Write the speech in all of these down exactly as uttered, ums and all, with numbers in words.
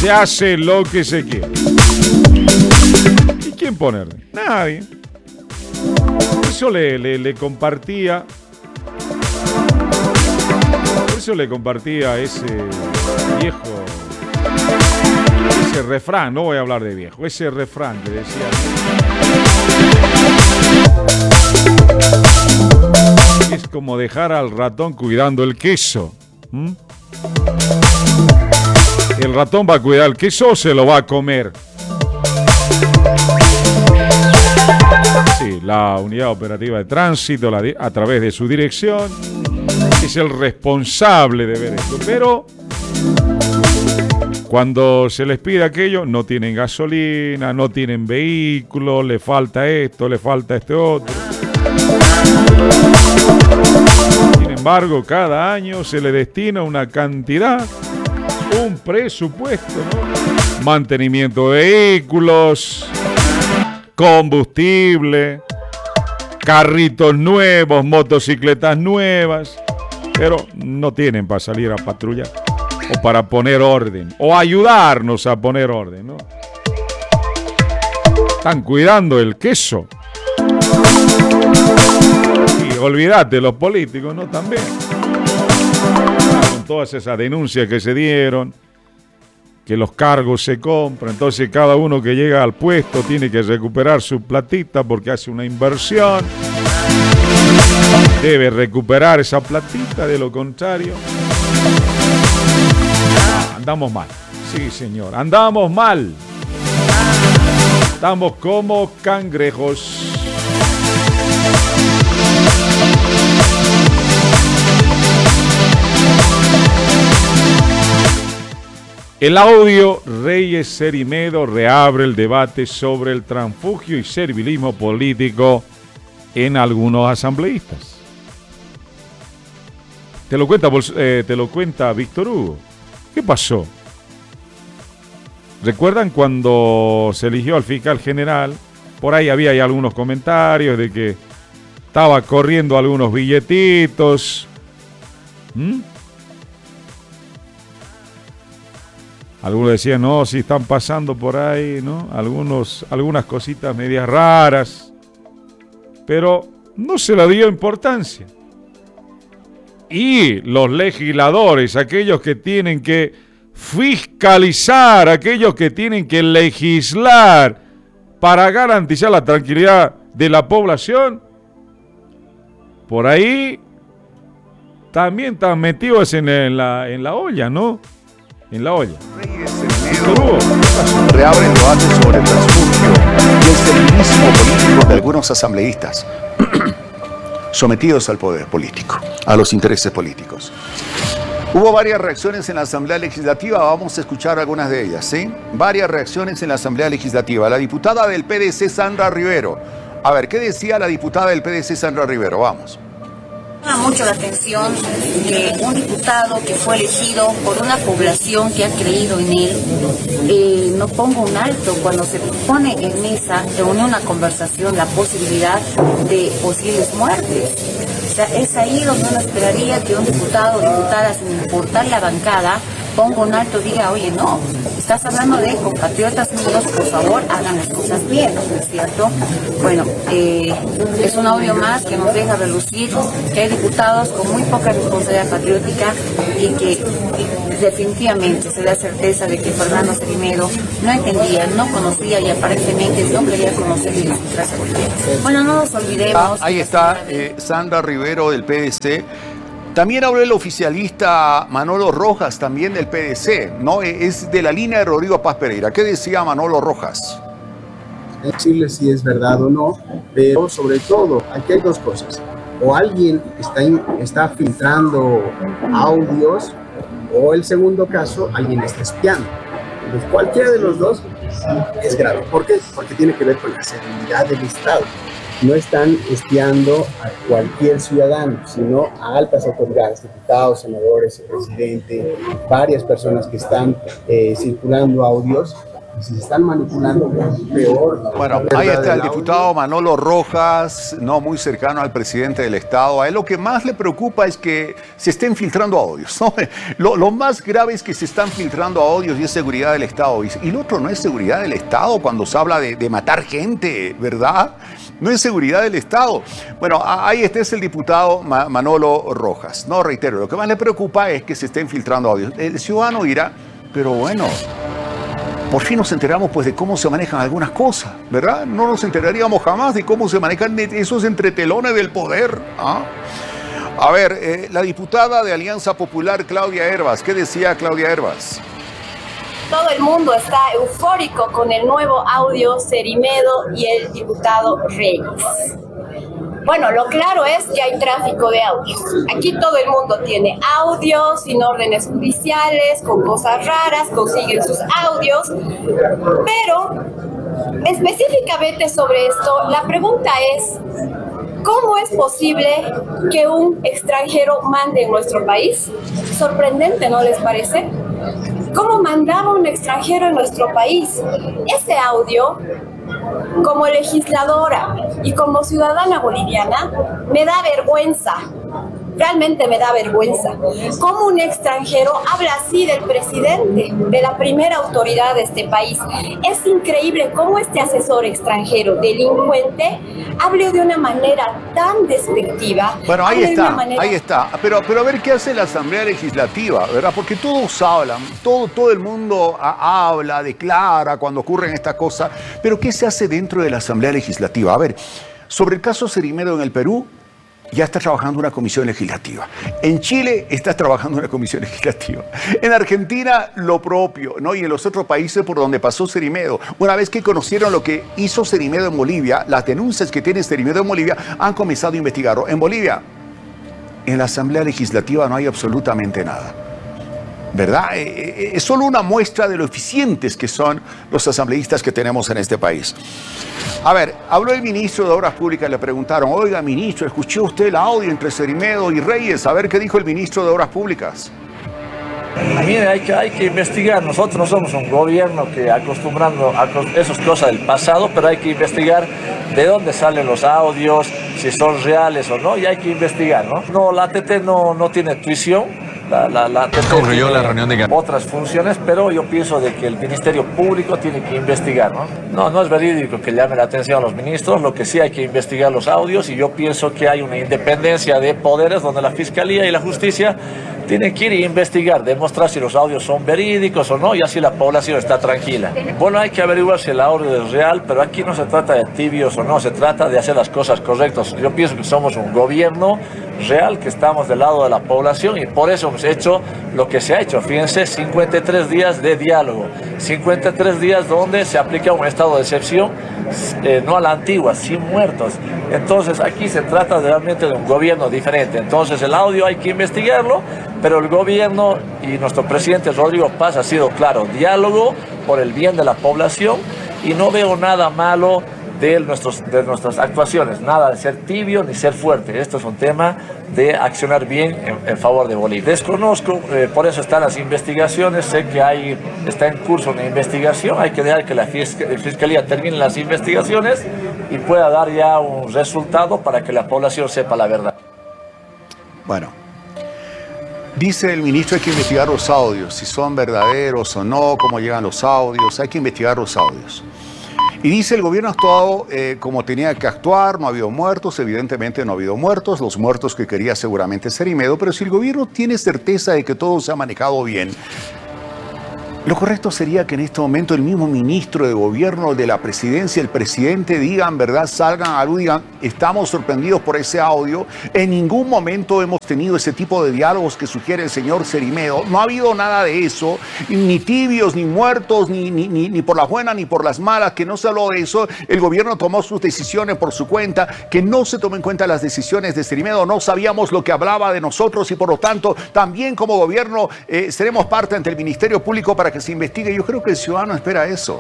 Se hace lo que se quiere. ¿Y quién ponerle? Nadie. Por eso le, le, le compartía. Por eso le compartía ese viejo. Ese refrán, no voy a hablar de viejo. Ese refrán que decía. Es como dejar al ratón cuidando el queso. ¿Mm? ¿El ratón va a cuidar el queso o se lo va a comer? Sí, la unidad operativa de tránsito, la di- a través de su dirección, es el responsable de ver esto. Pero cuando se les pide aquello, no tienen gasolina, no tienen vehículo, le falta esto, le falta este otro. Sin embargo, cada año se le destina una cantidad, un presupuesto, ¿no? Mantenimiento de vehículos, combustible, carritos nuevos, motocicletas nuevas, pero no tienen para salir a patrullar o para poner orden o ayudarnos a poner orden, ¿no? Están cuidando el queso. Y olvídate, los políticos, ¿no? También. Ah, con todas esas denuncias que se dieron, que los cargos se compran, entonces cada uno que llega al puesto tiene que recuperar su platita porque hace una inversión. Debe recuperar esa platita, de lo contrario. Ah, andamos mal. Sí, señor, andamos mal. Estamos como cangrejos. El audio Reyes Cerimedo reabre el debate sobre el transfugio y servilismo político en algunos asambleístas. Te lo cuenta, eh, te lo cuenta Víctor Hugo. ¿Qué pasó? ¿Recuerdan cuando se eligió al fiscal general? Por ahí había ya algunos comentarios de que estaba corriendo algunos billetitos. ¿Mm? Algunos decían, no, si están pasando por ahí, ¿no? Algunos, algunas cositas medias raras. Pero no se le dio importancia. Y los legisladores, aquellos que tienen que fiscalizar, aquellos que tienen que legislar para garantizar la tranquilidad de la población, por ahí también están metidos en, en, la, en la olla, ¿no? En la olla. Reyes Cerimedo reabre el debate sobre el transfugio y el servilismo político de algunos asambleístas sometidos al poder político, a los intereses políticos. Hubo varias reacciones en la Asamblea Legislativa, vamos a escuchar algunas de ellas, ¿sí? Varias reacciones en la Asamblea Legislativa. La diputada del P D C, Sandra Rivero. A ver, ¿qué decía la diputada del P D C, Sandra Rivero? Vamos. Llama mucho la atención que un diputado que fue elegido por una población que ha creído en él eh, no ponga un alto cuando se pone en mesa, reúne una conversación, la posibilidad de posibles muertes. O sea, es ahí donde uno esperaría que un diputado o diputada, sin importar la bancada, ponga un alto y diga, oye, no, estás hablando de compatriotas míos, por favor, hagan las cosas bien, ¿no es cierto? Bueno, eh, es un audio más que nos deja relucir que hay diputados con muy poca responsabilidad patriótica y que definitivamente se da certeza de que Fernando Cerimedo no entendía, no conocía y aparentemente no quería conocer la democracia boliviana. Bueno, no nos olvidemos. Ah, ahí está eh, Sandra Rivero del P D C. También habló el oficialista Manolo Rojas, también del P D C, ¿no? Es de la línea de Rodrigo Paz Pereira. ¿Qué decía Manolo Rojas? Decirle si es verdad o no, pero sobre todo, aquí hay dos cosas. O alguien está, está filtrando audios, o el segundo caso, alguien está espiando. Entonces, cualquiera de los dos es grave. ¿Por qué? Porque tiene que ver con la seguridad del Estado. No están espiando a cualquier ciudadano, sino a altas autoridades, diputados, senadores, el presidente, varias personas que están eh, circulando audios Si se están manipulando, peor. Bueno, ahí está el diputado Manolo Rojas, no muy cercano al presidente del Estado. A él lo que más le preocupa es que se estén filtrando audios, ¿no? Lo, lo más grave es que se están filtrando audios y es seguridad del Estado. Y, y lo otro no es seguridad del Estado cuando se habla de, de matar gente, ¿verdad? No es seguridad del Estado. Bueno, ahí este es el diputado Manolo Rojas. No, reitero, lo que más le preocupa es que se estén filtrando audios. El ciudadano dirá, pero bueno, por fin nos enteramos pues de cómo se manejan algunas cosas, ¿verdad? No nos enteraríamos jamás de cómo se manejan esos entretelones del poder. ¿Ah? A ver, eh, la diputada de Alianza Popular, Claudia Hervas, ¿qué decía Claudia Hervas? Todo el mundo está eufórico con el nuevo audio Cerimedo y el diputado Reyes. Bueno, lo claro es que hay tráfico de audios. Aquí todo el mundo tiene audios sin órdenes judiciales, con cosas raras, consiguen sus audios. Pero específicamente sobre esto, la pregunta es, ¿cómo es posible que un extranjero mande en nuestro país? Sorprendente, ¿no les parece? ¿Cómo mandaba un extranjero en nuestro país? Ese audio, como legisladora y como ciudadana boliviana, me da vergüenza. Realmente me da vergüenza. ¿Cómo un extranjero habla así del presidente, de la primera autoridad de este país? Es increíble cómo este asesor extranjero, delincuente, hable de una manera tan despectiva. Bueno, ahí está, manera... ahí está. Pero, pero a ver qué hace la Asamblea Legislativa, ¿verdad? Porque todos hablan, todo, todo el mundo a, habla, declara cuando ocurren estas cosas. Pero ¿qué se hace dentro de la Asamblea Legislativa? A ver, sobre el caso Cerimedo en el Perú, ya está trabajando una comisión legislativa. En Chile está trabajando una comisión legislativa. En Argentina lo propio, ¿no? Y en los otros países por donde pasó Cerimedo. Una vez que conocieron lo que hizo Cerimedo en Bolivia, las denuncias que tiene Cerimedo en Bolivia, han comenzado a investigarlo. En Bolivia, en la Asamblea Legislativa no hay absolutamente nada, ¿verdad? Es solo una muestra de lo eficientes que son los asambleístas que tenemos en este país. A ver, habló el ministro de Obras Públicas, le preguntaron, oiga, ministro, ¿escuchó usted el audio entre Cerimedo y Reyes? A ver qué dijo el ministro de Obras Públicas. Mire, hay que, hay que investigar. Nosotros no somos un gobierno que acostumbrando a esas cosas del pasado, pero hay que investigar de dónde salen los audios, si son reales o no, y hay que investigar, ¿no? No, la A T T no, no tiene tuición. La, la, la, concluyó la reunión de otras funciones, pero yo pienso de que el Ministerio Público tiene que investigar, ¿no? No, no es verídico que llame la atención a los ministros, lo que sí hay que investigar los audios, y yo pienso que hay una independencia de poderes donde la Fiscalía y la Justicia tienen que ir a investigar, demostrar si los audios son verídicos o no, y así la población está tranquila. Bueno, hay que averiguar si el audio es real, pero aquí no se trata de tibios o no, se trata de hacer las cosas correctas. Yo pienso que somos un gobierno real, que estamos del lado de la población, y por eso hemos hecho lo que se ha hecho. Fíjense, cincuenta y tres días de diálogo, cincuenta y tres días donde se aplica un estado de excepción, eh, no a la antigua, sin muertos. Entonces aquí se trata realmente de un gobierno diferente. Entonces el audio hay que investigarlo, pero el gobierno y nuestro presidente Rodrigo Paz ha sido claro, diálogo por el bien de la población, y no veo nada malo de, nuestros, de nuestras actuaciones, nada de ser tibio ni ser fuerte. Esto es un tema de accionar bien en, en favor de Bolivia. Desconozco, eh, por eso están las investigaciones, sé que hay, está en curso una investigación, hay que dejar que la Fiscalía termine las investigaciones y pueda dar ya un resultado para que la población sepa la verdad. Bueno, dice el ministro, hay que investigar los audios, si son verdaderos o no, cómo llegan los audios, hay que investigar los audios. Y dice, el gobierno ha actuado eh, como tenía que actuar, no ha habido muertos, evidentemente no ha habido muertos, los muertos que quería seguramente Cerimedo, pero si el gobierno tiene certeza de que todo se ha manejado bien, lo correcto sería que en este momento el mismo ministro de gobierno, de la presidencia, el presidente digan, ¿verdad? Salgan a luz, digan, estamos sorprendidos por ese audio. En ningún momento hemos tenido ese tipo de diálogos que sugiere el señor Cerimedo. No ha habido nada de eso, ni tibios, ni muertos, ni, ni, ni, ni por las buenas, ni por las malas, que no se habló de eso. El gobierno tomó sus decisiones por su cuenta, que no se tomó en cuenta las decisiones de Cerimedo. No sabíamos lo que hablaba de nosotros y por lo tanto también como gobierno eh, seremos parte ante el Ministerio Público para que se investigue. Yo creo que el ciudadano espera eso.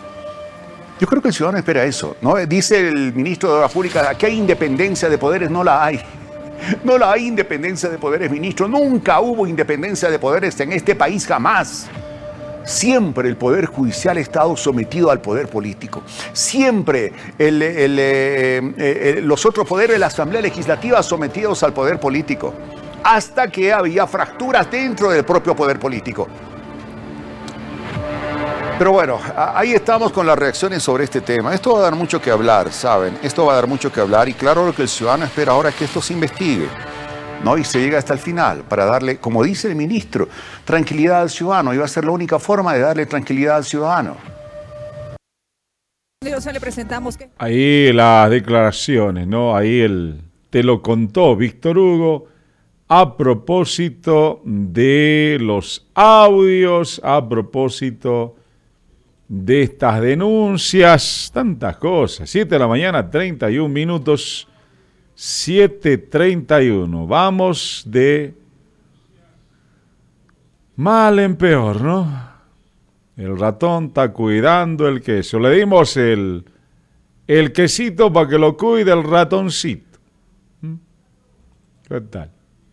Yo creo que el ciudadano espera eso, ¿no? Dice el ministro de Obras Públicas, aquí hay independencia de poderes. No la hay. No la hay independencia de poderes, ministro. Nunca hubo independencia de poderes en este país, jamás. Siempre el Poder Judicial ha estado sometido al poder político. Siempre el, el, eh, eh, los otros poderes de la Asamblea Legislativa sometidos al poder político. Hasta que había fracturas dentro del propio poder político. Pero bueno, ahí estamos con las reacciones sobre este tema. Esto va a dar mucho que hablar, ¿saben? Esto va a dar mucho que hablar y claro, lo que el ciudadano espera ahora es que esto se investigue, ¿no? Y se llega hasta el final para darle, como dice el ministro, tranquilidad al ciudadano. Y va a ser la única forma de darle tranquilidad al ciudadano. Le presentamos que... Ahí las declaraciones, ¿no? Ahí el, te lo contó Víctor Hugo a propósito de los audios, a propósito de estas denuncias, tantas cosas. siete de la mañana, treinta y un minutos, siete treinta y uno. Vamos de mal en peor, ¿no? El ratón está cuidando el queso. Le dimos el, el quesito para que lo cuide el ratoncito. ¿Mm? ¿Qué tal?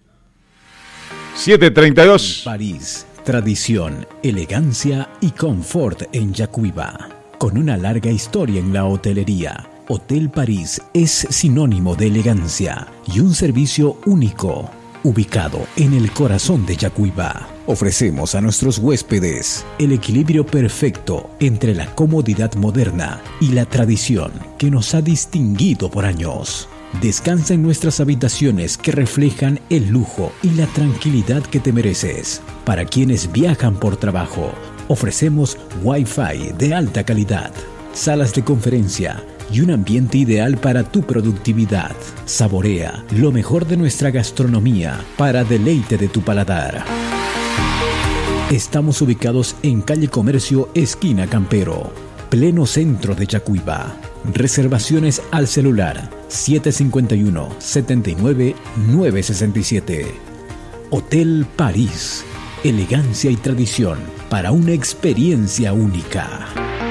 siete treinta y dos. París. Tradición, elegancia y confort en Yacuiba. Con una larga historia en la hotelería, Hotel París es sinónimo de elegancia y un servicio único. Ubicado en el corazón de Yacuiba, ofrecemos a nuestros huéspedes el equilibrio perfecto entre la comodidad moderna y la tradición que nos ha distinguido por años. Descansa en nuestras habitaciones que reflejan el lujo y la tranquilidad que te mereces. Para quienes viajan por trabajo, ofrecemos Wi-Fi de alta calidad, salas de conferencia y un ambiente ideal para tu productividad. Saborea lo mejor de nuestra gastronomía para deleite de tu paladar. Estamos ubicados en calle Comercio, esquina Campero, pleno centro de Yacuiba. Reservaciones al celular siete cinco uno, siete nueve, nueve seis siete. Hotel París. Elegancia y tradición para una experiencia única.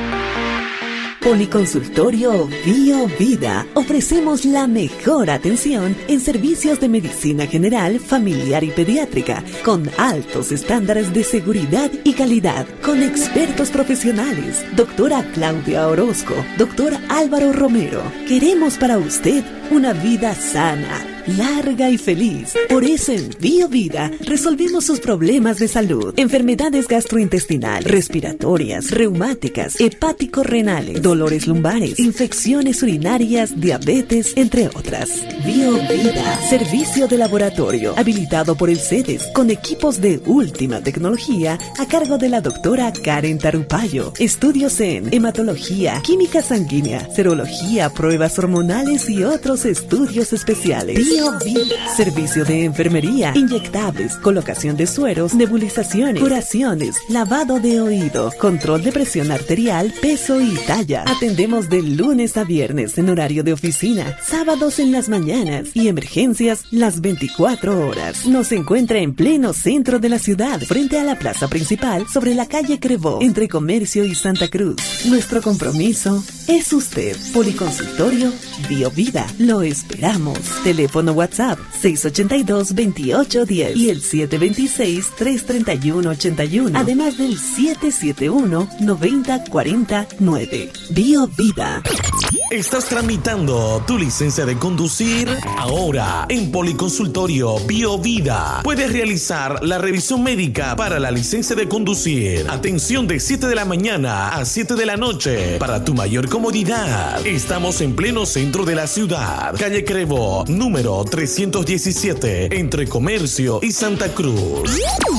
Policonsultorio Bio Vida. Ofrecemos la mejor atención en servicios de medicina general, familiar y pediátrica, con altos estándares de seguridad y calidad, con expertos profesionales. Doctora Claudia Orozco, doctor Álvaro Romero. Queremos para usted una vida sana, larga y feliz. Por eso en Bio Vida resolvemos sus problemas de salud, enfermedades gastrointestinales, respiratorias, reumáticas, hepático-renales, dolores lumbares, infecciones urinarias, diabetes, entre otras. Bio Vida, servicio de laboratorio habilitado por el CEDES con equipos de última tecnología a cargo de la doctora Karen Tarupayo. Estudios en hematología, química sanguínea, serología, pruebas hormonales y otros estudios especiales. Bio Vida, servicio de enfermería, inyectables, colocación de sueros, nebulizaciones, curaciones, lavado de oído, control de presión arterial, peso y talla. Atendemos de lunes a viernes en horario de oficina, sábados en las mañanas y emergencias las veinticuatro horas. Nos encuentra en pleno centro de la ciudad, frente a la plaza principal, sobre la calle Crevó, entre Comercio y Santa Cruz. Nuestro compromiso es usted. Policonsultorio Bio Vida. Lo esperamos. Teléfono WhatsApp seis ocho dos, veintiocho diez y el siete dos seis, tres tres uno, ocho uno, además del siete siete uno, noventa cuarenta nueve. Bio Vida. ¿Estás tramitando tu licencia de conducir? Ahora, en Policonsultorio Bio Vida, puedes realizar la revisión médica para la licencia de conducir. Atención de siete de la mañana a siete de la noche, para tu mayor comodidad. Estamos en pleno centro de la ciudad, calle Crevó, número trescientos diecisiete, entre Comercio y Santa Cruz.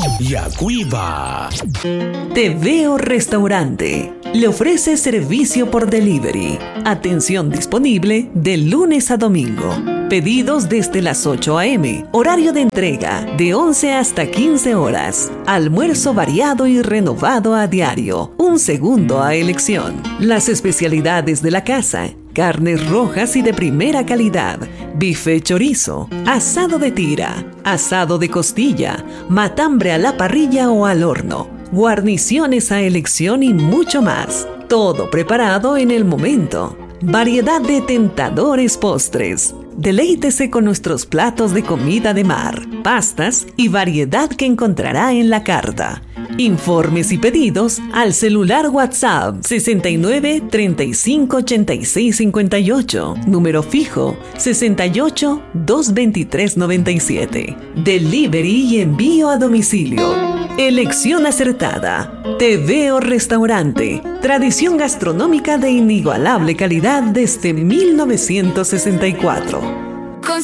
Yacuiba. Te Veo Restaurante. Le ofrece servicio por delivery. Atención disponible de lunes a domingo. Pedidos desde las ocho a eme. Horario de entrega de once hasta quince horas. Almuerzo variado y renovado a diario. Un segundo a elección. Las especialidades de la casa: carnes rojas y de primera calidad, bife chorizo, asado de tira, asado de costilla, matambre a la parrilla o al horno, guarniciones a elección y mucho más. Todo preparado en el momento. Variedad de tentadores postres. Deleítese con nuestros platos de comida de mar, pastas y variedad que encontrará en la carta. Informes y pedidos al celular WhatsApp sesenta y nueve, treinta y cinco, ochenta y seis, cincuenta y ocho, número fijo sesenta y ocho, doscientos veintitrés, noventa y siete. Delivery y envío a domicilio. Elección acertada. Te Veo Restaurante. Tradición gastronómica de inigualable calidad desde mil novecientos sesenta y cuatro.